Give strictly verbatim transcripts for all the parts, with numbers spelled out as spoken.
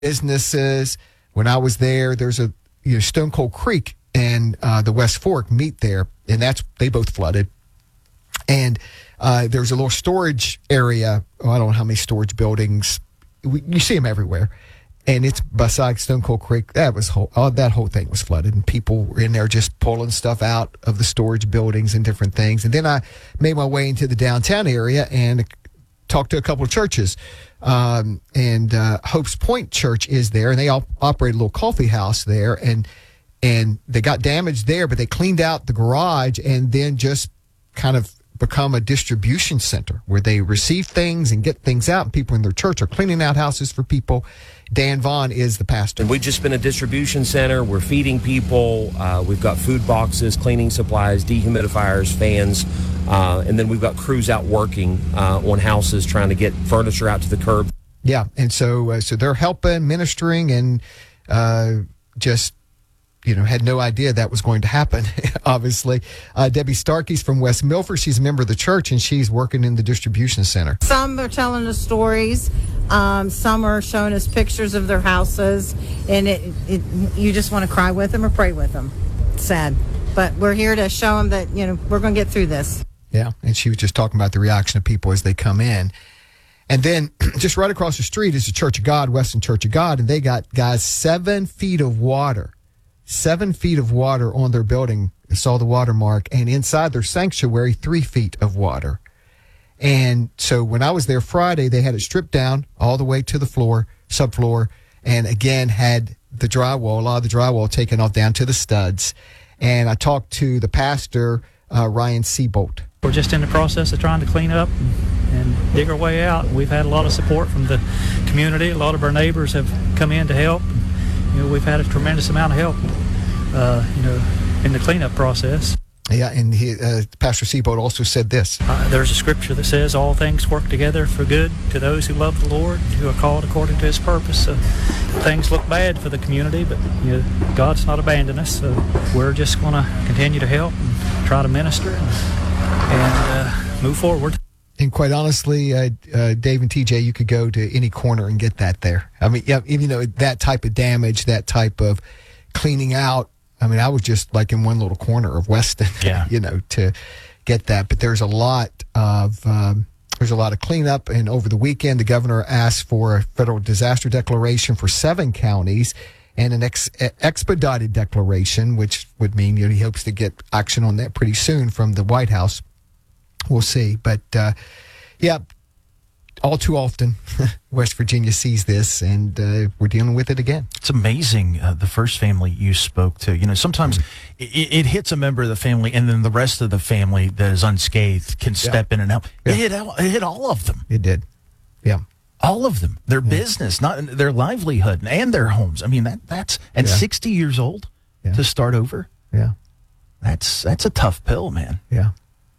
businesses. When I was there, there's a you know, Stone Cold Creek and uh, the West Fork meet there, and that's they both flooded. And uh, there's a little storage area. Oh, I don't know how many storage buildings. We, you see them everywhere. And it's beside Stone Cold Creek. That was whole, uh, that whole thing was flooded, and people were in there just pulling stuff out of the storage buildings and different things. And then I made my way into the downtown area and talked to a couple of churches. Um, and uh, Hope's Point Church is there, and they all operate a little coffee house there. And and they got damaged there, but they cleaned out the garage and then just kind of become a distribution center where they receive things and get things out, and people in their church are cleaning out houses for people. Dan Vaughn is the pastor. And we've just been a distribution center. We're feeding people. Uh, we've got food boxes, cleaning supplies, dehumidifiers, fans, uh, and then we've got crews out working uh, on houses trying to get furniture out to the curb. Yeah, and so uh, so they're helping, ministering, and uh, just you know, had no idea that was going to happen, obviously. Uh, Debbie Starkey's from West Milford. She's a member of the church, and she's working in the distribution center. Some are telling us stories. Um, some are showing us pictures of their houses, and it, it you just want to cry with them or pray with them. It's sad. But we're here to show them that, you know, we're going to get through this. Yeah, and she was just talking about the reaction of people as they come in. And then just right across the street is the Church of God, Weston Church of God, and they got, guys, seven feet of water. Seven feet of water on their building. I saw the watermark. And inside their sanctuary, three feet of water. And so when I was there Friday, they had it stripped down all the way to the floor, subfloor, and again had the drywall, a lot of the drywall taken off down to the studs. And I talked to the pastor, uh, Ryan Seabolt. We're just in the process of trying to clean up and, and dig our way out. We've had a lot of support from the community. A lot of our neighbors have come in to help. You know, we've had a tremendous amount of help, uh, you know, in the cleanup process. Yeah, and he, uh, Pastor Seabolt also said this. Uh, there's a scripture that says all things work together for good to those who love the Lord, who are called according to his purpose. So things look bad for the community, but you know, God's not abandoned us. So we're just going to continue to help and try to minister and, and uh, move forward. And quite honestly, uh, uh, Dave and T J, you could go to any corner and get that there. I mean, yeah, even though that type of damage, that type of cleaning out, I mean, I was just like in one little corner of Weston, yeah. you know, to get that. But there's a lot of um, there's a lot of cleanup. And over the weekend, the governor asked for a federal disaster declaration for seven counties and an ex- expedited declaration, which would mean you know, he hopes to get action on that pretty soon from the White House. We'll see. But, uh, yeah, all too often, West Virginia sees this, and uh, we're dealing with it again. It's amazing, uh, the first family you spoke to. You know, sometimes mm-hmm. it, it hits a member of the family, and then the rest of the family that is unscathed can step yeah. in and help. Yeah. It, hit all, it hit all of them. It did. Yeah. All of them. Their yeah. business, not their livelihood, and their homes. I mean, that that's and yeah. sixty years old yeah. to start over. Yeah. That's that's a tough pill, man. Yeah.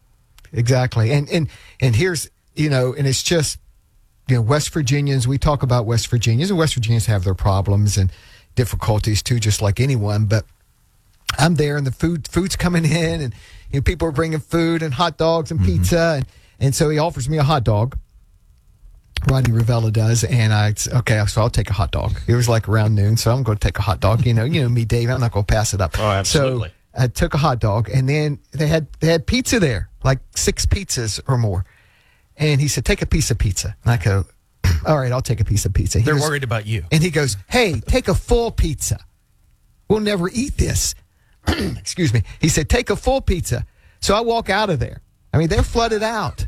Exactly. And and and here's, you know, and it's just, you know, West Virginians, we talk about West Virginians, and West Virginians have their problems and difficulties too, just like anyone. But I'm there, and the food food's coming in, and you know, people are bringing food and hot dogs and mm-hmm. pizza. And, and so he offers me a hot dog. Rodney Ravella does. And I, okay, so I'll take a hot dog. It was like around noon, so I'm going to take a hot dog. You know, you know me, Dave, I'm not going to pass it up. Oh, absolutely. So I took a hot dog, and then they had they had pizza there, like six pizzas or more. And he said, take a piece of pizza. And I go, all right, I'll take a piece of pizza. He They're goes, worried about you. And he goes, hey, take a full pizza. We'll never eat this. Excuse me. He said, take a full pizza. So I walk out of there. I mean, they're flooded out.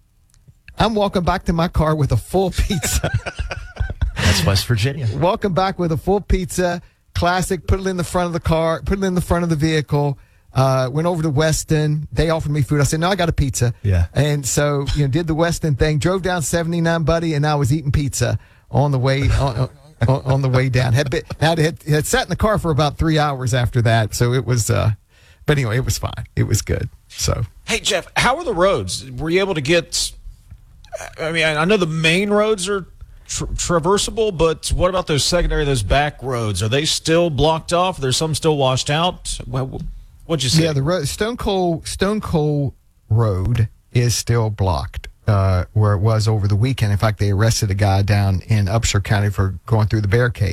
I'm walking back to my car with a full pizza. That's West Virginia. Walking back with a full pizza, classic, put it in the front of the car, put it in the front of the vehicle. Uh, went over to Weston. They offered me food. I said, no, I got a pizza. Yeah. And so, you know, did the Weston thing, drove down seventy-nine, buddy, and I was eating pizza on the way on, on, on the way down. Had, been, had, had had sat in the car for about three hours after that. So it was, uh, but anyway, it was fine. It was good. So. Hey, Jeff, how are the roads? Were you able to get, I mean, I know the main roads are tra- traversable, but what about those secondary, those back roads? Are they still blocked off? There's some still washed out? Well, what'd you say? Yeah, the road, Stone Cold, Stone Cold Road is still blocked uh, where it was over the weekend. In fact, they arrested a guy down in Upshur County for going through the barricade.